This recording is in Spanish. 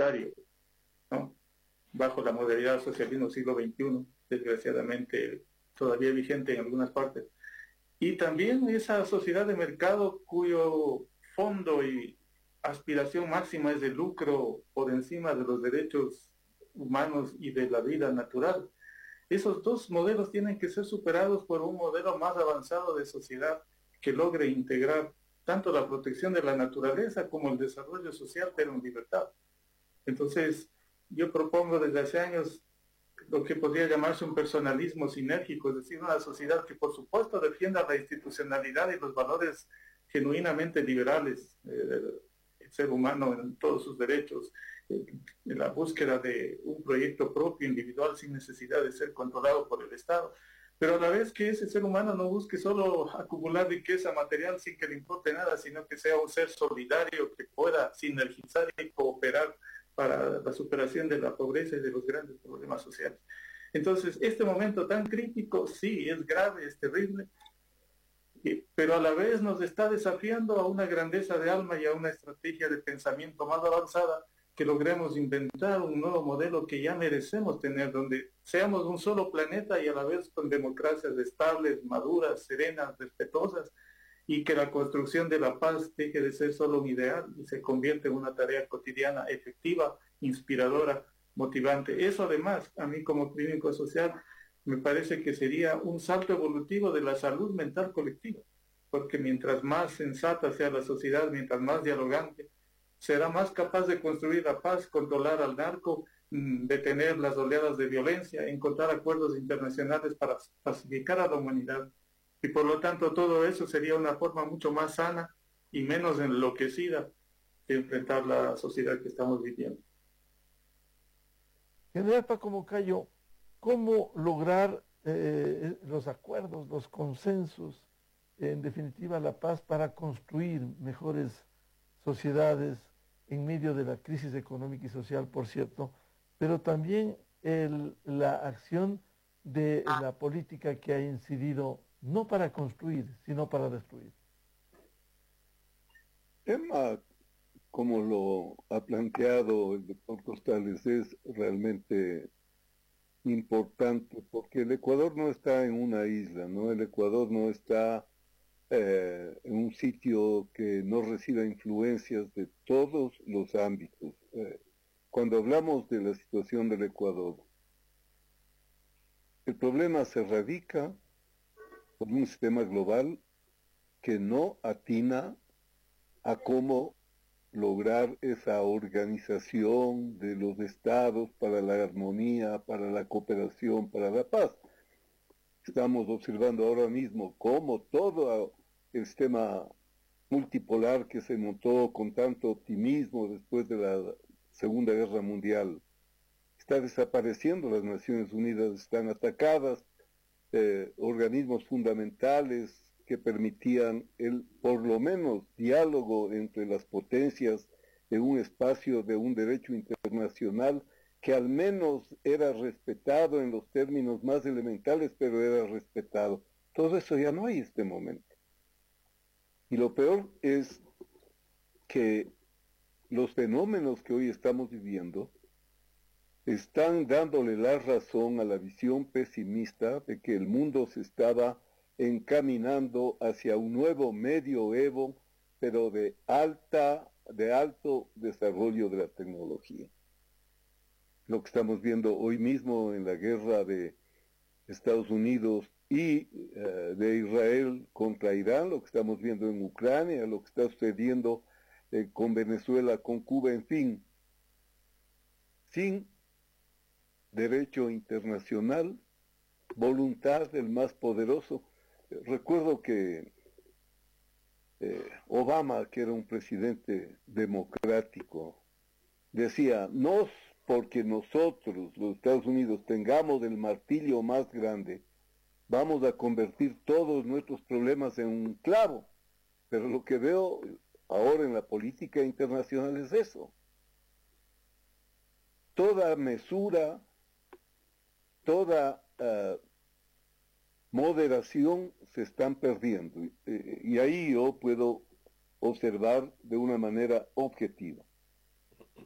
igualitario, ¿no? Bajo la modalidad del socialismo siglo XXI, desgraciadamente todavía vigente en algunas partes. Y también esa sociedad de mercado cuyo fondo y aspiración máxima es el lucro por encima de los derechos humanos y de la vida natural. Esos dos modelos tienen que ser superados por un modelo más avanzado de sociedad que logre integrar tanto la protección de la naturaleza como el desarrollo social, pero en libertad. Entonces, yo propongo desde hace años lo que podría llamarse un personalismo sinérgico, es decir, una sociedad que por supuesto defienda la institucionalidad y los valores genuinamente liberales del ser humano en todos sus derechos, en la búsqueda de un proyecto propio, individual, sin necesidad de ser controlado por el Estado, pero a la vez que ese ser humano no busque solo acumular riqueza material sin que le importe nada, sino que sea un ser solidario que pueda sinergizar y cooperar para la superación de la pobreza y de los grandes problemas sociales. Entonces, este momento tan crítico, sí, es grave, es terrible, pero a la vez nos está desafiando a una grandeza de alma y a una estrategia de pensamiento más avanzada, que logremos inventar un nuevo modelo que ya merecemos tener, donde seamos un solo planeta y a la vez con democracias estables, maduras, serenas, respetuosas, y que la construcción de la paz deje de ser solo un ideal y se convierte en una tarea cotidiana, efectiva, inspiradora, motivante. Eso además, a mí como clínico social, me parece que sería un salto evolutivo de la salud mental colectiva, porque mientras más sensata sea la sociedad, mientras más dialogante, será más capaz de construir la paz, controlar al narco, detener las oleadas de violencia, encontrar acuerdos internacionales para pacificar a la humanidad. Y por lo tanto todo eso sería una forma mucho más sana y menos enloquecida de enfrentar la sociedad que estamos viviendo. General Paco Moncayo, ¿cómo lograr los acuerdos, los consensos, en definitiva la paz para construir mejores sociedades en medio de la crisis económica y social, por cierto, pero también la acción de la política que ha incidido no para construir, sino para destruir? Tema, como lo ha planteado el doctor Costales, es realmente importante porque el Ecuador no está en una isla, ¿no? El Ecuador no está en un sitio que no reciba influencias de todos los ámbitos. Cuando hablamos de la situación del Ecuador, el problema se radica con un sistema global que no atina a cómo lograr esa organización de los estados para la armonía, para la cooperación, para la paz. Estamos observando ahora mismo cómo todo el sistema multipolar que se montó con tanto optimismo después de la Segunda Guerra Mundial está desapareciendo. Las Naciones Unidas están atacadas, organismos fundamentales que permitían por lo menos diálogo entre las potencias en un espacio de un derecho internacional que al menos era respetado en los términos más elementales, pero era respetado. Todo eso ya no hay en este momento. Y lo peor es que los fenómenos que hoy estamos viviendo están dándole la razón a la visión pesimista de que el mundo se estaba encaminando hacia un nuevo medioevo, pero de alto desarrollo de la tecnología. Lo que estamos viendo hoy mismo en la guerra de Estados Unidos y de Israel contra Irán, lo que estamos viendo en Ucrania, lo que está sucediendo con Venezuela, con Cuba, en fin, sin derecho internacional, voluntad del más poderoso. Recuerdo que Obama, que era un presidente democrático, decía, no porque nosotros, los Estados Unidos, tengamos el martillo más grande, vamos a convertir todos nuestros problemas en un clavo. Pero lo que veo ahora en la política internacional es eso. Toda mesura, toda moderación se están perdiendo. Y ahí yo puedo observar de una manera objetiva.